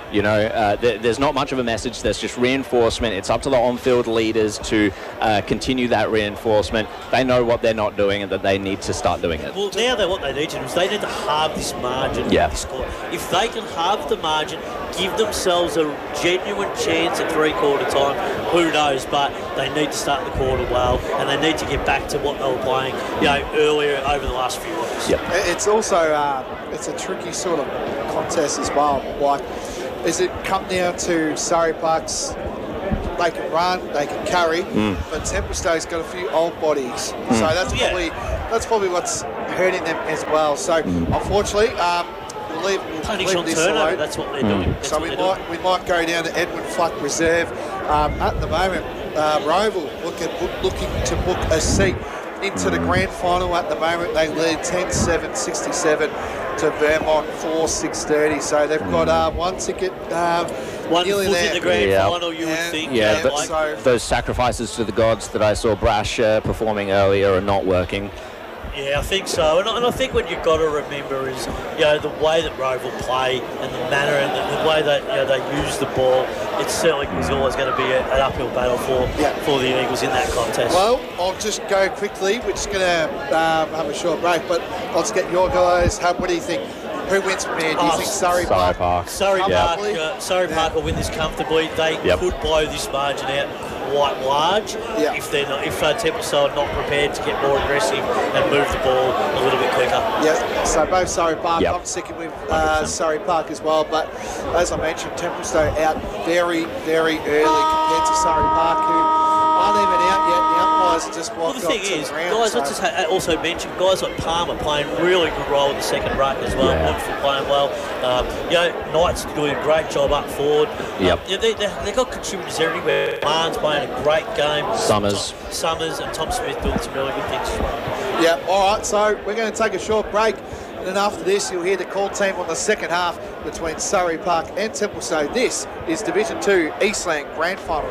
You know, uh, th- there's not much of a message. There's just reinforcement. It's up to the on-field leaders to uh, continue that reinforcement. They know what they're not doing and that they need to start doing it. Well, now they what they need to do is they need to halve this margin. Yeah. This score. If they can halve the margin, give themselves a genuine chance at three-quarter time, who knows? But they need to start the quarter well, and they need to get back to what they were playing, you know, earlier over the last few weeks. Yep. It's also uh, it's a tricky sort of contest as well. Like, is it come down to Surrey Park's? They can run, they can carry, Mm. but Templestowe's got a few old bodies, Mm. so that's Yeah. probably that's probably what's hurting them as well. So unfortunately, um, we'll leave, we'll Punish leave on this turnover, alone. that's what they're doing. That's So what we they're might we might go down to Edwin Fluck Reserve. Um, at the moment, uh, Roval look at, look, looking to book a seat into the grand final. At the moment, they lead ten seven sixty-seven to Vermont four six thirty. So they've got uh, one ticket. Uh, One nearly foot there. in the grand Yeah. final, you would think. Yeah, you but know, like- so those sacrifices to the gods that I saw Brash uh, performing earlier are not working. Yeah, I think so. And I, and I think what you've got to remember is, you know, the way that Roval play and the manner and the, the way that, you know, they use the ball, it certainly is always going to be a, an uphill battle for, Yeah. for the Eagles in that contest. Well, I'll just go quickly. We're just going to um, have a short break, but let's get your guys. How, what do you think? Who wins from here? Do you Oh, think Surrey Surrey Park? Park. Surrey Park, Comfortably? uh, Surrey Yeah. Park will win this comfortably. They Yep. could blow this margin out quite large Yeah. if they're not, if uh, Templestowe are not prepared to get more aggressive and move the ball a little bit quicker. Yeah, so both Surrey Park. Yep. I'm sticking with uh, Surrey Park as well. But as I mentioned, Templestowe out very, very early compared to Surrey Park, who aren't even out yet. The umpires are just Well, walked the off thing to is, the ground. guys, so. let's just ha- also mention guys like Palmer playing really good role in the second ruck as well. Yeah. Woodford playing well. Um, you know, Knight's doing a great job up forward. Yep. Um, yeah, they, they, they've got contributors everywhere. Barnes playing a great game. Summers. Tom, Summers and Tom Smith doing some really good things as well. Yeah, all right, so we're going to take a short break. And then after this, you'll hear the call team on the second half between Surrey Park and Templestowe. This is Division two Eastland Grand Final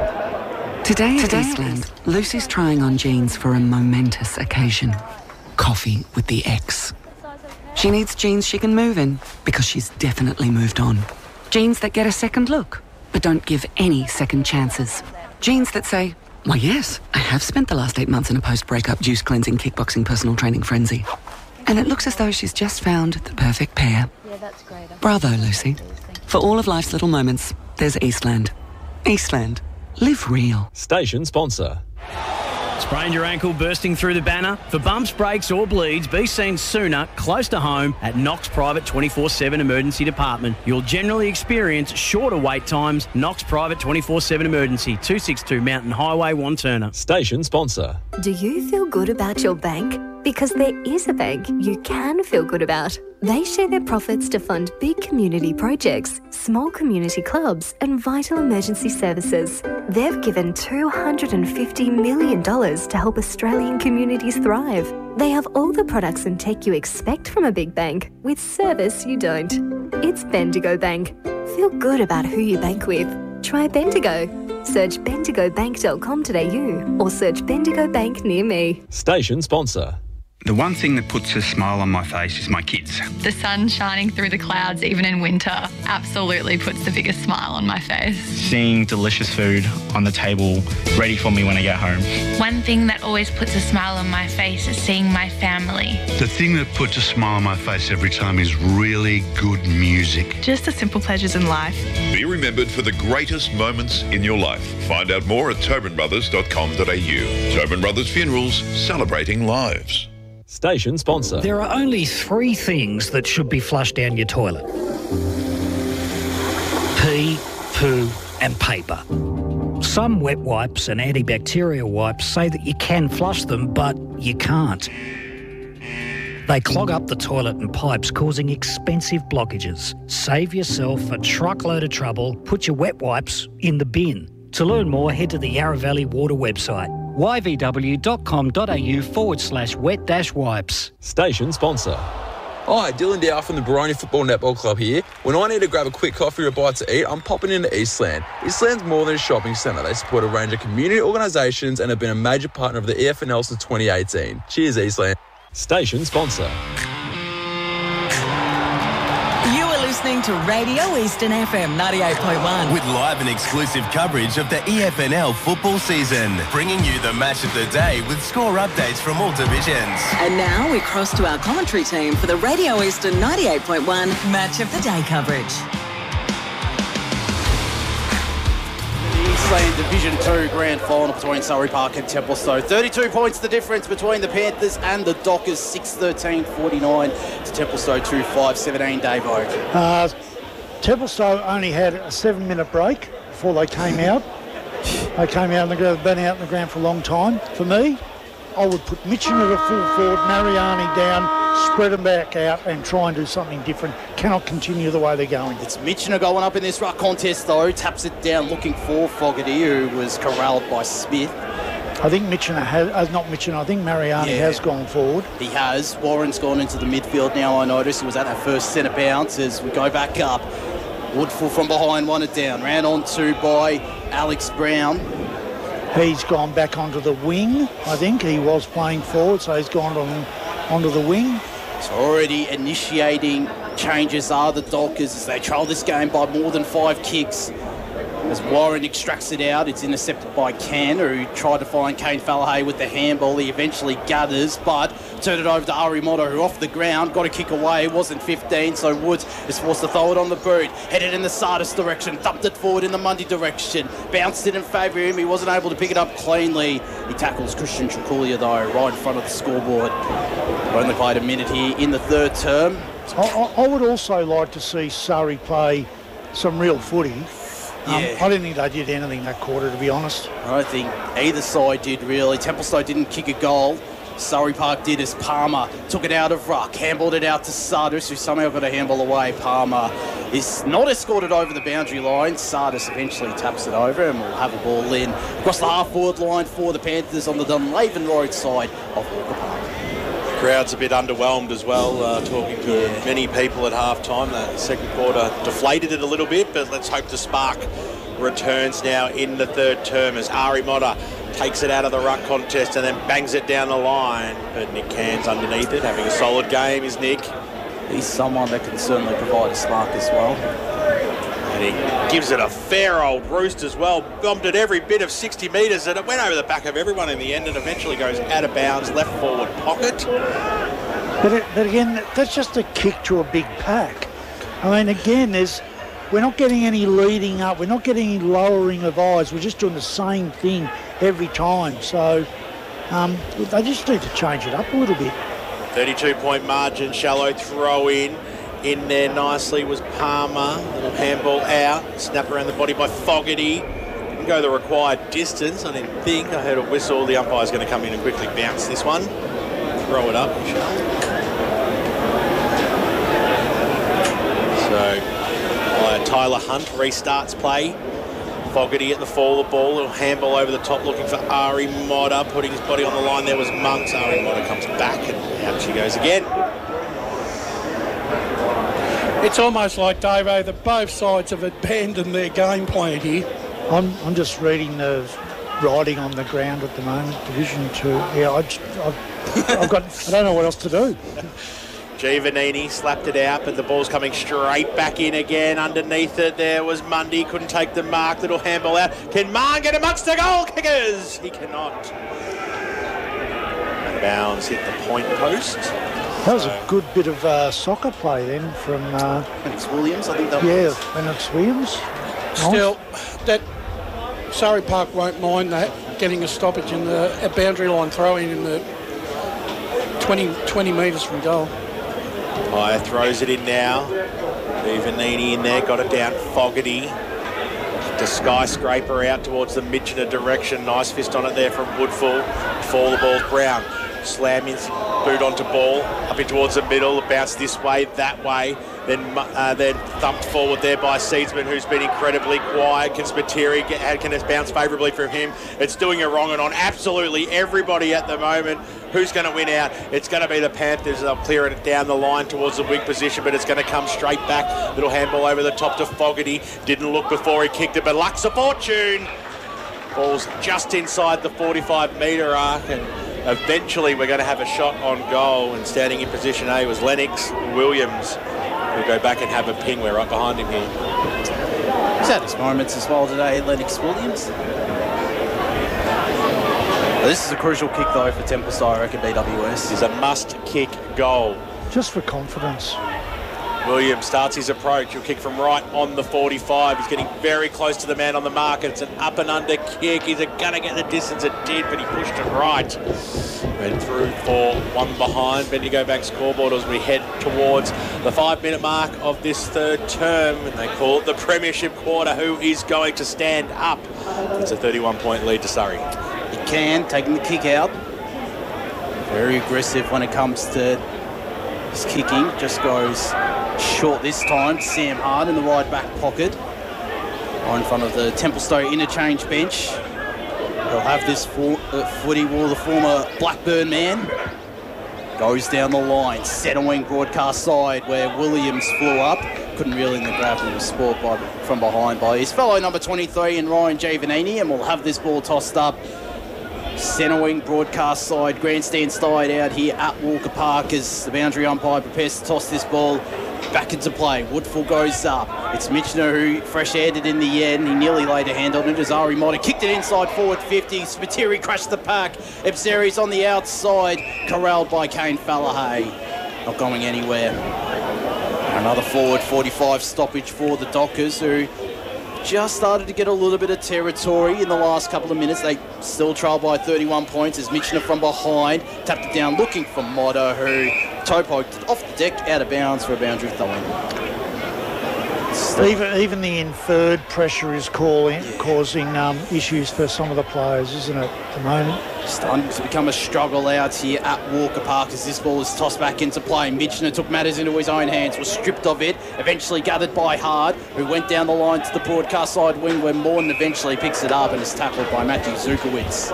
Day. Today at Eastland, Lucy's trying on jeans for a momentous occasion. Coffee with the ex. She needs jeans she can move in because she's definitely moved on. Jeans that get a second look, but don't give any second chances. Jeans that say, well, yes, I have spent the last eight months in a post-breakup juice cleansing, kickboxing, personal training frenzy. And it looks as though she's just found the perfect pair. Yeah, that's great. Bravo, Lucy. For all of life's little moments, there's Eastland. Eastland. Live real. Station sponsor. Sprained your ankle bursting through the banner? For bumps, breaks or bleeds, be seen sooner, close to home, at Knox Private twenty-four seven Emergency Department. You'll generally experience shorter wait times. Knox Private twenty-four seven Emergency, two sixty-two Mountain Highway, Wanturna. Station sponsor. Do you feel good about your bank? Because there is a bank you can feel good about. They share their profits to fund big community projects, small community clubs, and vital emergency services. They've given two hundred fifty million dollars to help Australian communities thrive. They have all the products and tech you expect from a big bank, with service you don't. It's Bendigo Bank. Feel good about who you bank with. Try Bendigo. Search bendigo bank dot com dot a u or search Bendigo Bank near me. Station sponsor. The one thing that puts a smile on my face is my kids. The sun shining through the clouds, even in winter, absolutely puts the biggest smile on my face. Seeing delicious food on the table ready for me when I get home. One thing that always puts a smile on my face is seeing my family. The thing that puts a smile on my face every time is really good music. Just the simple pleasures in life. Be remembered for the greatest moments in your life. Find out more at tobin brothers dot com dot a u. Tobin Brothers Funerals, celebrating lives. Station sponsor. There are only three things that should be flushed down your toilet. Pee, poo and paper. Some wet wipes and antibacterial wipes say that you can flush them, but you can't. They clog up the toilet and pipes, causing expensive blockages. Save yourself a truckload of trouble. Put your wet wipes in the bin. To learn more, head to the Yarra Valley Water website, y v w dot com dot a u forward slash wet dash wipes. Station sponsor. Hi, Dylan Dow from the Baroni Football Netball Club here. When I need to grab a quick coffee or a bite to eat, I'm popping into Eastland. Eastland's more than a shopping centre. They support a range of community organisations and have been a major partner of the E F N L since twenty eighteen. Cheers, Eastland. Station sponsor. You are listening listening to Radio Eastern F M ninety-eight point one. With live and exclusive coverage of the E F N L football season. Bringing you the match of the day with score updates from all divisions. And now we cross to our commentary team for the Radio Eastern ninety-eight point one Match of the Day coverage. Eastland Division two Grand Final between Surrey Park and Templestowe. thirty-two points the difference between the Panthers and the Dockers. six thirteen forty-nine to Templestowe two five seventeen. Dave Oak. Uh, Templestowe only had a seven-minute break before they came out. They came out and they've been out in the ground for a long time. For me, I would put Mitchell at a full forward, Mariani down, spread them back out and try and do something different. Cannot continue the way they're going. It's Mitchell going up in this ruck contest though. Taps it down looking for Fogarty, who was corralled by Smith. I think Mitchell has, uh, not Mitchell, I think Mariani Yeah. has gone forward. He has. Warren's gone into the midfield now, I noticed. He was at that first centre bounce as we go back up. Woodfull from behind, won it down. Ran on to by Alex Brown. He's gone back onto the wing, I think. He was playing forward, so he's gone on onto the wing. It's already initiating changes are the Dockers as they trail this game by more than five kicks. As Warren extracts it out, it's intercepted by Canner, who tried to find Kane Fallahay with the handball. He eventually gathers, but turned it over to Ari Motto, who off the ground got a kick away. It wasn't fifteen, so Woods is forced to throw it on the boot. Headed in the Sardis direction, thumped it forward in the Mundy direction. Bounced it in favour of him. He wasn't able to pick it up cleanly. He tackles Christian Truculia, though, right in front of the scoreboard. Only played a minute here in the third term. I, I, I would also like to see Surrey play some real footy. Um, Yeah. I didn't think they did anything that quarter, to be honest. I don't think either side did really. Templestowe didn't kick a goal. Surrey Park did as Palmer took it out of ruck, handballed it out to Sardis, who somehow got a handball away. Palmer is not escorted over the boundary line. Sardis eventually taps it over and will have a ball in across the half-forward line for the Panthers on the Dunlaven Road side of Walker Park. Crowd's a bit underwhelmed as well, uh, talking to yeah. many people at half-time. The second quarter deflated it a little bit, but let's hope the spark returns now in the third term as Ari Motta takes it out of the ruck contest and then bangs it down the line. But Nick Cairns underneath it, having a solid game is Nick. He's someone that can certainly provide a spark as well. And he gives it a fair old roost as well. Bombed it every bit of sixty metres and it went over the back of everyone in the end and eventually goes out of bounds, left forward pocket. But, it, but again, that's just a kick to a big pack. I mean, again, there's we're not getting any leading up. We're not getting any lowering of eyes. We're just doing the same thing every time. So um, they just need to change it up a little bit. thirty-two point margin, shallow throw in. In there nicely was Palmer. Little handball out. Snap around the body by Fogarty. Didn't go the required distance, I didn't think. I heard a whistle. The umpire's going to come in and quickly bounce this one. Throw it up, Michelle. So, uh, Tyler Hunt restarts play. Fogarty at the fall of the ball. Little handball over the top looking for Ari Motta. Putting his body on the line there was Monks. Ari Motta comes back and out she goes again. It's almost like, Dave, that both sides have abandoned their game plan here. I'm, I'm just reading the writing on the ground at the moment, Division two. Yeah, I just, I've, I've got, I don't know what else to do. Giovannini slapped it out, but the ball's coming straight back in again. Underneath it, there was Mundy. Couldn't take the mark. Little handball out. Can Marn get amongst the goal kickers? He cannot. Bounds hit the point post. That was a good bit of uh, soccer play then from uh, Lennox Williams, I think that yeah, was. Lennox Williams. Still, that Surrey Park won't mind that, getting a stoppage in the a boundary line throw-in in the twenty, twenty metres from goal. Pyer throws it in now. Giovannini in there, got it down. Fogarty. The skyscraper out towards the Mitchener direction. Nice fist on it there from Woodfull. Fall the ball, Brown. Slam in, boot onto ball, up in towards the middle, bounce this way, that way, then uh, then thumped forward there by Seedsman, who's been incredibly quiet. Can Spiteri get, can it bounce favourably from him? It's doing it wrong and on absolutely everybody at the moment. Who's going to win out? It's going to be the Panthers. They'll clear it down the line towards the weak position, but it's going to come straight back. Little handball over the top to Fogarty. Didn't look before he kicked it, but luck's a fortune. Ball's just inside the forty-five metre arc and eventually we're going to have a shot on goal, and standing in position A was Lennox Williams. We'll go back and have a ping. We're right behind him here. He's had his moments as well today, Lennox Williams. This is a crucial kick, though, for Templestowe, I reckon, B W S. It's a must-kick goal. Just for confidence. Williams starts his approach. He'll kick from right on the forty-five. He's getting very close to the man on the mark. It's an up and under kick. Is it going to get the distance? It did, but he pushed it right. Went through for one behind. Bendigo back scoreboard as we head towards the five-minute mark of this third term. And they call it the Premiership Quarter. Who is going to stand up? It's a thirty-one point lead to Surrey. He can, taking the kick out. Very aggressive when it comes to his kicking. Just goes short this time. Sam Hard in the right back pocket. Right in front of the Templestowe interchange bench. He'll have this for, uh, footy wall, the former Blackburn man. Goes down the line. Centre wing broadcast side where Williams flew up. Couldn't reel in the grab and was sport by, from behind by his fellow number twenty-three in Ryan Giovanini, and we'll have this ball tossed up. Centre wing broadcast side, grandstand side out here at Walker Park as the boundary umpire prepares to toss this ball back into play. Woodfull goes up. It's Mitchner who fresh-aired it in the end. He nearly laid a hand on it as Ari Motta kicked it inside forward fifty. Spiteri crashed the pack. Ebseri's on the outside, corralled by Kane Fallahay. Not going anywhere. Another forward forty-five stoppage for the Dockers, who just started to get a little bit of territory in the last couple of minutes. They still trail by thirty-one points as Mitchner from behind tapped it down looking for Motta, who toe poked it off the deck out of bounds for a boundary throw-in. Even, even the inferred pressure is calling, yeah. causing um, issues for some of the players, isn't it, at the moment? Starting to become a struggle out here at Walker Park as this ball is tossed back into play. Mitchner took matters into his own hands, was stripped of it, eventually gathered by Hard, who went down the line to the broadcast side wing where Morton eventually picks it up and is tackled by Matthew Zukowitz.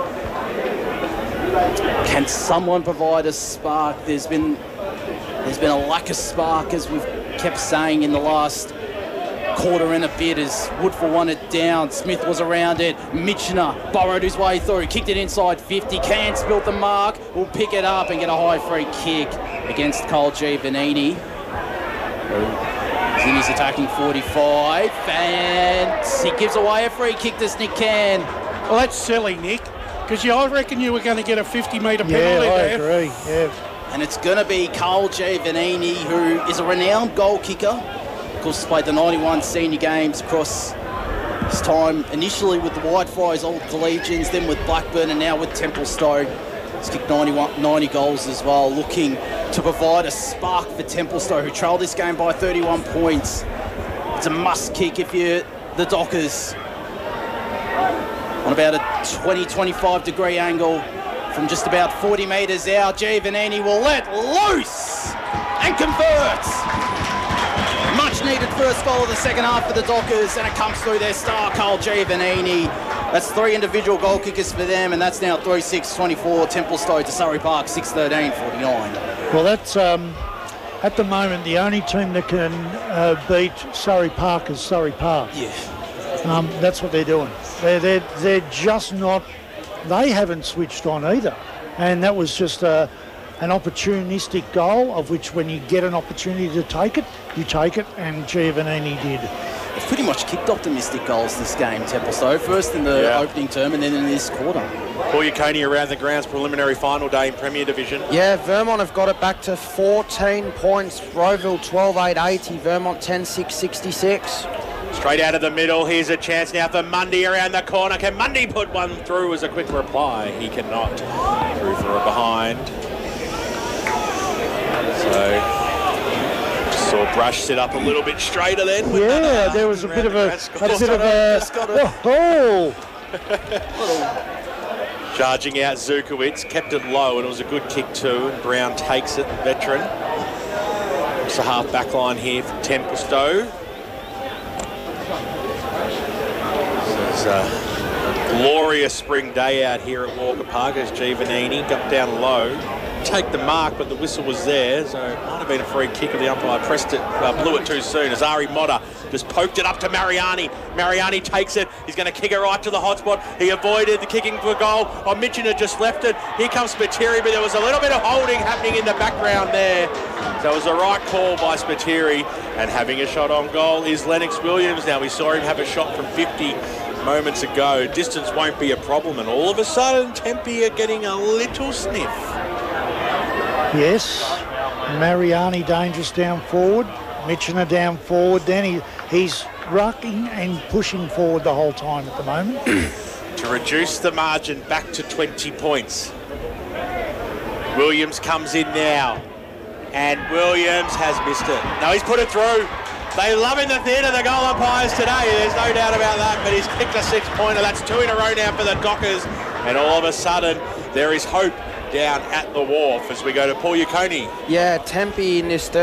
Can someone provide a spark? There's been, there's been a lack of spark, as we've kept saying in the last quarter and a bit, as Woodfull won it down. Smith was around it. Mitchner burrowed his way through, kicked it inside fifty. Cairns built the mark, will pick it up and get a high free kick against Cole Giovanini. He's in his attacking forty-five, and he gives away a free kick to Nick Can. Well, that's silly, Nick, because I reckon you were going to get a fifty metre penalty yeah, I there. agree, yeah. And it's going to be Cole Giovanini, who is a renowned goal kicker. Of course, played the ninety-one senior games across his time, initially with the Whitefriars Old Collegians, then with Blackburn, and now with Templestowe. He's kicked ninety-one, ninety goals as well, looking to provide a spark for Templestowe, who trailed this game by thirty-one points. It's a must kick if you're the Dockers. On about a twenty, twenty-five degree angle from just about forty metres out, Giovanini will let loose and converts. Much needed first goal of the second half for the Dockers, and it comes through their star, Cole Giovanini. That's three individual goal kickers for them, and that's now three six twenty-four, Templestowe to Surrey Park, six thirteen forty-nine. Well, that's, um, at the moment, the only team that can uh, beat Surrey Park is Surrey Park. Yeah. Um, that's what they're doing. They're, they're, they're just not, they haven't switched on either. And that was just a, an opportunistic goal, of which when you get an opportunity to take it, you take it, and Giovanini did. They've pretty much kicked optimistic goals this game, Templestowe. First in the yeah. opening term and then in this quarter. Paul Yaconi around the grounds, preliminary final day in Premier Division. Yeah, Vermont have got it back to fourteen points. Rowville twelve eight eighty, Vermont ten six sixty-six. Straight out of the middle, here's a chance now for Mundy around the corner. Can Mundy put one through as a quick reply? He cannot. Through for a behind. So, saw Brush sit up a little bit straighter then. Yeah, that, uh, there was a bit of a, a bit of a, oh, oh. Charging out Zukowitz, kept it low, and it was a good kick too, and Brown takes it, the veteran. It's a half back line here for Templestowe. It's a glorious spring day out here at Walker Park as Giovanini got down low. take the mark, but the whistle was there, so it might have been a free kick if the umpire pressed it, uh, blew it too soon. As Ari Motta just poked it up to Mariani. Mariani takes it. He's going to kick it right to the hot spot. He avoided the kicking for goal. Oh, Mitchell just left it. Here comes Spiteri, but there was a little bit of holding happening in the background there. So it was the right call by Spiteri, and having a shot on goal is Lennox Williams. Now, we saw him have a shot from fifty moments ago. Distance won't be a problem, and all of a sudden Tempe are getting a little sniff. Yes, Mariani dangerous down forward, Mitchiner down forward, then he, he's rucking and pushing forward the whole time at the moment. To reduce the margin back to twenty points. Williams comes in now, and Williams has missed it. No, he's put it through. They love in the theatre, the goal umpires today, there's no doubt about that, but he's kicked a six-pointer. That's two in a row now for the Dockers, and all of a sudden there is hope down at the wharf as we go to Paul Yaconi. Yeah, Tempe in this third